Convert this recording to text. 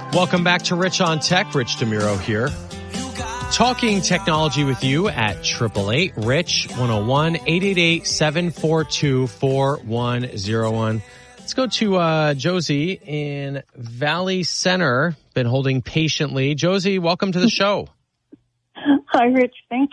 Welcome back to Rich on Tech. Rich DeMuro here. Talking technology with you at 888-RICH-101-888-742-4101. Let's go to Josie in Valley Center. Been holding patiently. Josie, welcome to the show. Hi, Rich. Thank